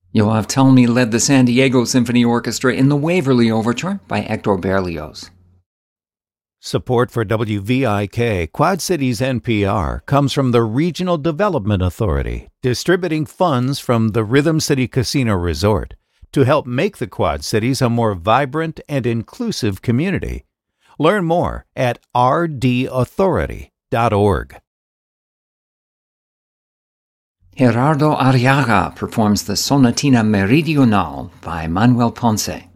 Yoav Talmy led the San Diego Symphony Orchestra in the Waverly Overture by Hector Berlioz. Support for WVIK Quad Cities NPR comes from the Regional Development Authority, distributing funds from the Rhythm City Casino Resort to help make the Quad Cities a more vibrant and inclusive community. Learn more at rdauthority.org. Gerardo Arriaga performs the Sonatina Meridional by Manuel Ponce.